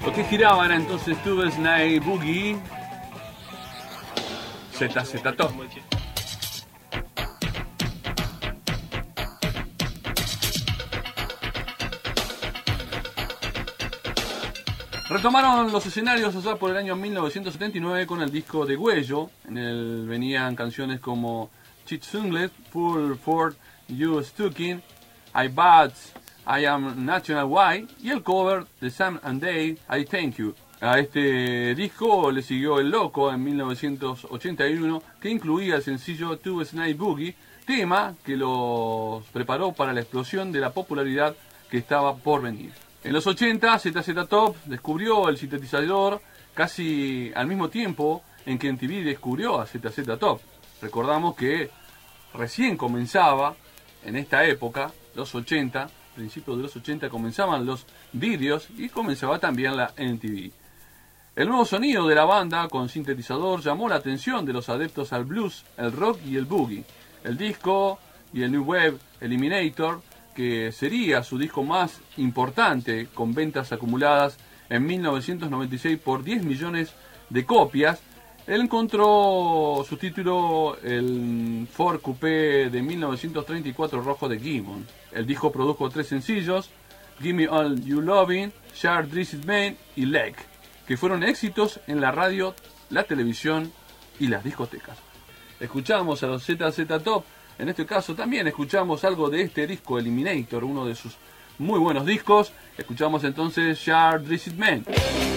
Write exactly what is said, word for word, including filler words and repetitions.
Lo que giraba era entonces Tube Snake Boogie, Z Z Top. Retomaron los escenarios allá por el año mil novecientos setenta y nueve con el disco de Huello. En él venían canciones como Cheat Singlet, Pull Ford, You Stucking, I Bad, I Am National White y el cover de Sam and Dave, I Thank You. A este disco le siguió El Loco en mil novecientos ochenta y uno, que incluía el sencillo Tube Snake Boogie, tema que los preparó para la explosión de la popularidad que estaba por venir. En los ochenta, Z Z Top descubrió el sintetizador casi al mismo tiempo en que M T V descubrió a Z Z Top. Recordamos que recién comenzaba, en esta época, los ochenta, principios de los ochenta, comenzaban los vídeos y comenzaba también la M T V. El nuevo sonido de la banda con sintetizador llamó la atención de los adeptos al blues, el rock y el boogie. El disco y el New Wave Eliminator, que sería su disco más importante con ventas acumuladas en mil novecientos noventa y seis por diez millones de copias, él encontró su título el Ford Coupé de mil novecientos treinta y cuatro rojo de Gibbon. El disco produjo tres sencillos, Gimme All You Lovin', Share Dressed Man y Leg, que fueron éxitos en la radio, la televisión y las discotecas. Escuchamos a los Z Z Top. En este caso también escuchamos algo de este disco Eliminator, uno de sus muy buenos discos. Escuchamos entonces Share Dressed Man.